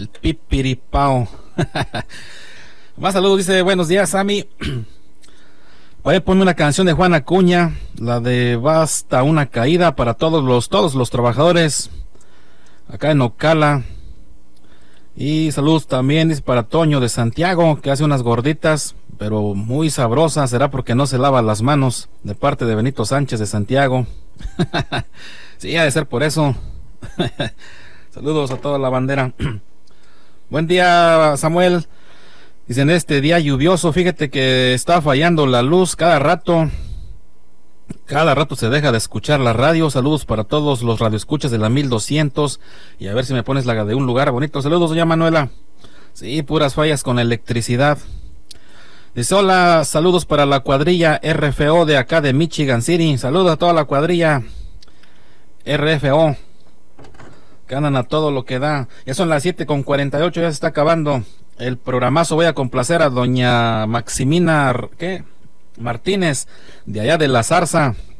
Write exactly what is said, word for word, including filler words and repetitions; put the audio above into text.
El pipiripao. Más saludos, dice, buenos días, Sammy. Voy a poner una canción de Juan Acuña, la de Basta una caída para todos los, todos los trabajadores acá en Ocala. Y saludos también dice, para Toño de Santiago, que hace unas gorditas, pero muy sabrosas, será porque no se lava las manos, de parte de Benito Sánchez de Santiago. Sí, ha de ser por eso. Saludos a toda la bandera. Buen día, Samuel. Dicen, este día lluvioso, fíjate que está fallando la luz cada rato. Cada rato se deja de escuchar la radio. Saludos para todos los radioescuchas de la mil doscientos. Y a ver si me pones la de un lugar bonito. Saludos, doña Manuela. Sí, puras fallas con electricidad. Dice, hola, saludos para la cuadrilla R F O de acá de Michigan City. Saludos a toda la cuadrilla R F O, que andan a todo lo que da. Ya son las siete con cuarenta y ocho, ya se está acabando el programazo. Voy a complacer a doña Maximina, ¿qué? Martínez, de allá de La Zarza.